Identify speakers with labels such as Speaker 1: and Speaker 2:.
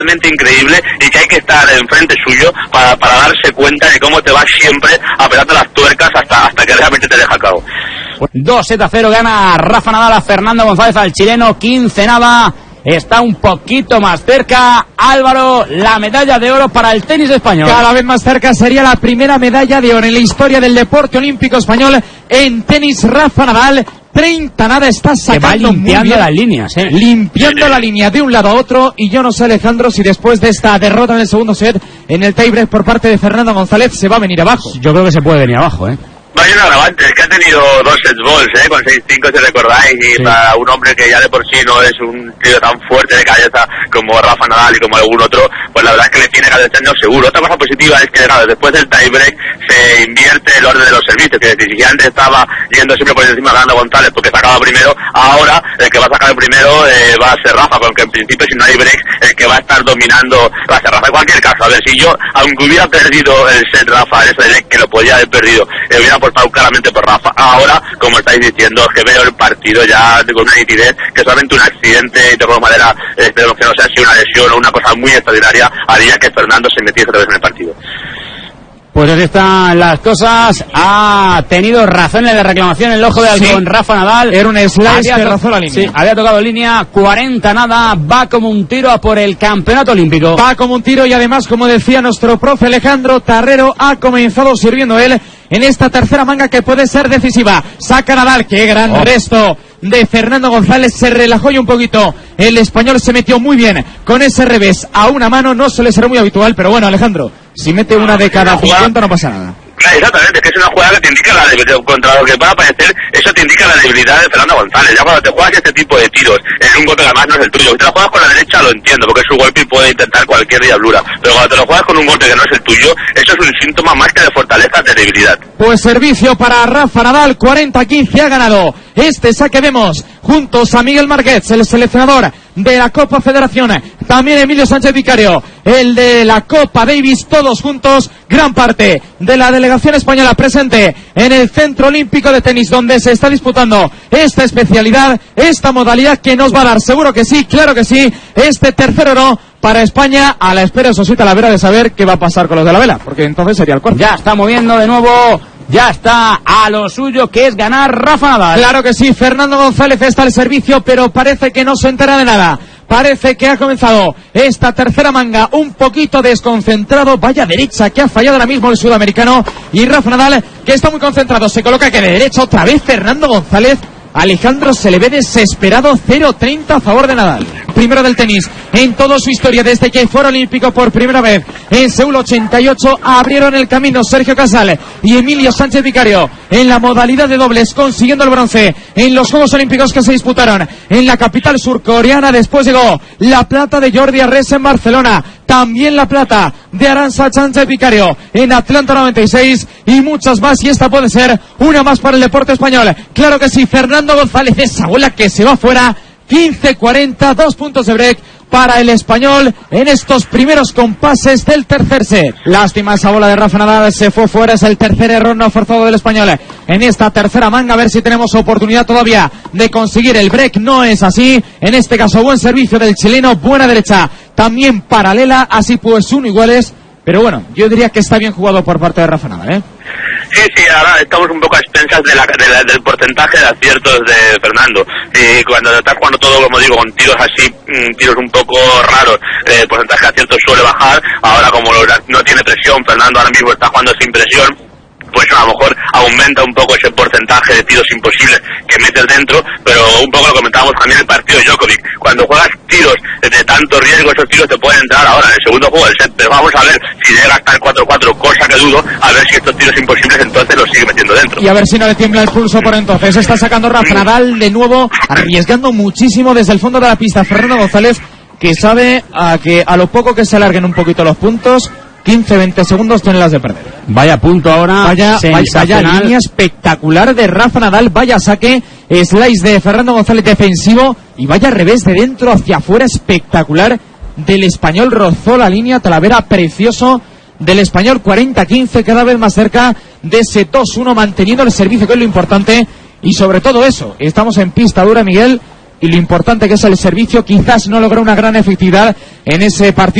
Speaker 1: increíble y que hay que estar enfrente suyo para darse cuenta de cómo te va siempre apretando las tuercas hasta que realmente te deja a cabo.
Speaker 2: 2-0 gana Rafa Nadal a Fernando González, al chileno. 15 nada, está un poquito más cerca. Álvaro, la medalla de oro para el tenis español.
Speaker 3: Cada vez más cerca, sería la primera medalla de oro en la historia del deporte olímpico español en tenis. Rafa Nadal, 30 nada, está sacando,
Speaker 2: va limpiando las líneas,
Speaker 3: limpiando la línea de un lado a otro. Y yo no sé, Alejandro, si después de esta derrota en el segundo set, en el tiebreak por parte de Fernando González, se va a venir abajo.
Speaker 2: Yo creo que se puede venir abajo,
Speaker 1: Vaya un agravante, es que ha tenido 2 sets balls, con 6-5 si recordáis, y sí, para un hombre que ya de por sí no es un tío tan fuerte de cabeza como Rafa Nadal y como algún otro, pues la verdad es que le tiene que haber tenido seguro. Otra cosa positiva es que después del tiebreak se invierte el orden de los servicios, que si antes estaba yendo siempre por encima de Fernando González porque sacaba primero, ahora el que va a sacar el primero va a ser Rafa, porque en principio si no hay break el que va a estar dominando va a ser Rafa. En cualquier caso, a ver, si yo, aunque hubiera perdido el set Rafa en ese break, que lo podía haber perdido, hubiera apostado claramente por Rafa. Ahora, como estáis diciendo, es que veo el partido ya con una nitidez que solamente un accidente, y de todas maneras esperemos que no sea así una lesión o una cosa muy extraordinaria, haría que Fernando se metiese otra vez en el partido.
Speaker 2: Pues así están las cosas. Ha tenido razón en la reclamación el ojo de halcón, Rafa Nadal.
Speaker 3: Era un slice que rozó la línea.
Speaker 2: Sí, había tocado línea. 40 nada, va como un tiro a por el campeonato olímpico.
Speaker 3: Va como un tiro y además, como decía nuestro profe Alejandro Tarrero, ha comenzado sirviendo él en esta tercera manga que puede ser decisiva. Saca Nadal, qué gran resto de Fernando González, se relajó y un poquito. El español se metió muy bien con ese revés a una mano, no suele ser muy habitual, pero bueno, Alejandro, si mete una de cada 50 no pasa nada.
Speaker 1: Exactamente, que es una jugada que te indica la debilidad, contra lo que pueda parecer, eso te indica la debilidad de Fernando González. Ya cuando te juegas este tipo de tiros, en un golpe que además no es el tuyo, si te lo juegas con la derecha lo entiendo, porque es su golpe y puede intentar cualquier diablura, pero cuando te lo juegas con un golpe que no es el tuyo, eso es un síntoma más que de fortaleza, de debilidad.
Speaker 3: Pues servicio para Rafa Nadal, 40-15, ha ganado este saque. Vemos juntos a Miguel Márquez, el seleccionador de la Copa Federación, también Emilio Sánchez Vicario, el de la Copa Davis, todos juntos, gran parte de la delegación española presente en el Centro Olímpico de Tenis, donde se está disputando esta especialidad, esta modalidad que nos va a dar, seguro que sí, claro que sí, este tercer oro para España, a la espera, eso sí, Talavera, de saber qué va a pasar con los de la vela, porque entonces sería el cuarto.
Speaker 2: Ya está moviendo de nuevo, ya está a lo suyo, que es ganar Rafa Nadal.
Speaker 3: Claro que sí, Fernando González está al servicio, pero parece que no se entera de nada. Parece que ha comenzado esta tercera manga un poquito desconcentrado. Vaya derecha que ha fallado ahora mismo el sudamericano. Y Rafa Nadal, que está muy concentrado, se coloca que de derecha otra vez Fernando González. Alejandro, se le ve desesperado. 0-30 a favor de Nadal. Primero del tenis en toda su historia desde que fue olímpico por primera vez en Seúl 88. Abrieron el camino Sergio Casal y Emilio Sánchez Vicario en la modalidad de dobles, consiguiendo el bronce en los Juegos Olímpicos que se disputaron en la capital surcoreana. Después llegó la plata de Jordi Arrés en Barcelona, también la plata de Arantxa Sánchez Vicario en Atlanta 96 y muchas más, y esta puede ser una más para el deporte español. Claro que sí, Fernando González, esa bola que se va fuera. 15-40, 2 puntos de break para el español en estos primeros compases del tercer set. Lástima esa bola de Rafa Nadal, se fue fuera, es el tercer error no forzado del español en esta tercera manga. A ver si tenemos oportunidad todavía de conseguir el break. No es así, en este caso buen servicio del chileno, buena derecha también paralela, así pues 1 iguales. Pero bueno, yo diría que está bien jugado por parte de Rafa Nadal,
Speaker 1: Sí, ahora estamos un poco a expensas del porcentaje de aciertos de Fernando. Y cuando estás jugando todo, como digo, con tiros así, tiros un poco raros, el porcentaje de aciertos suele bajar. Ahora, como no tiene presión, Fernando ahora mismo está jugando sin presión, pues a lo mejor aumenta un poco ese porcentaje de tiros imposibles que metes dentro, pero un poco lo comentábamos también en el partido de Djokovic. Cuando juegas tiros de tanto riesgo, esos tiros te pueden entrar ahora en el segundo juego del set, pero vamos a ver si llega hasta el 4-4, cosa que dudo, a ver si estos tiros imposibles entonces los sigue metiendo dentro.
Speaker 3: Y a ver si no le tiembla el pulso por entonces. Está sacando Rafa Nadal de nuevo, arriesgando muchísimo desde el fondo de la pista. Fernando González, que sabe que a lo poco que se alarguen un poquito los puntos, 15-20 segundos tienen las de perder.
Speaker 2: Vaya punto ahora,
Speaker 3: vaya línea espectacular de Rafa Nadal, vaya saque, slice de Fernando González defensivo y vaya revés de dentro hacia afuera espectacular del español. Rozó la línea, Talavera, precioso del español. 40-15, cada vez más cerca de ese 2-1, manteniendo el servicio, que es lo importante, y sobre todo eso, estamos en pista dura, Miguel, y lo importante que es el servicio. Quizás no logró una gran efectividad en ese partido